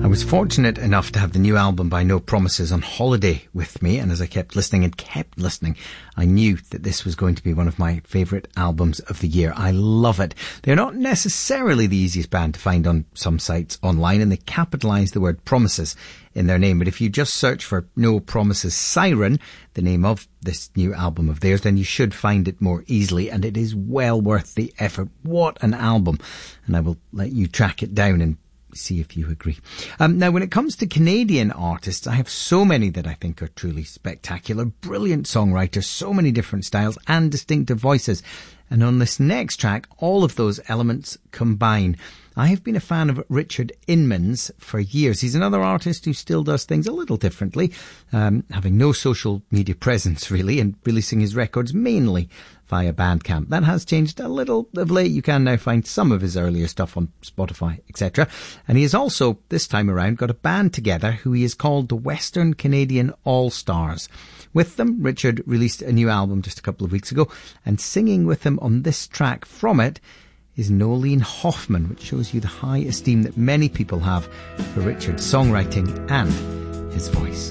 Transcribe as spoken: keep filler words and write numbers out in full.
I was fortunate enough to have the new album by No Promises on holiday with me, and as I kept listening and kept listening, I knew that this was going to be one of my favourite albums of the year. I love it. They're not necessarily the easiest band to find on some sites online, and they capitalise the word promises in their name. But if you just search for No Promises Siren, the name of this new album of theirs, then you should find it more easily, and it is well worth the effort. What an album. And I will let you track it down and see if you agree. Um, now, when it comes to Canadian artists, I have so many that I think are truly spectacular. Brilliant songwriters, so many different styles and distinctive voices. And on this next track, all of those elements combine. I have been a fan of Richard Inman's for years. He's another artist who still does things a little differently, um, having no social media presence really, and releasing his records mainly via Bandcamp. That has changed a little of late. You can now find some of his earlier stuff on Spotify, et cetera. And he has also, this time around, got a band together who he has called the Western Canadian All-Stars. With them, Richard released a new album just a couple of weeks ago, and singing with him on this track from it is Nolene Hoffman, which shows you the high esteem that many people have for Richard's songwriting and his voice.